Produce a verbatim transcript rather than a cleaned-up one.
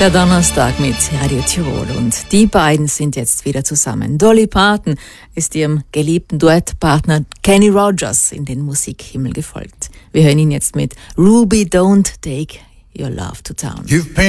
Der Donnerstag mit Radio Tirol und die beiden sind jetzt wieder zusammen. Dolly Parton ist ihrem geliebten Duettpartner Kenny Rogers in den Musikhimmel gefolgt. Wir hören ihn jetzt mit Ruby, Don't Take Your Love to Town. You've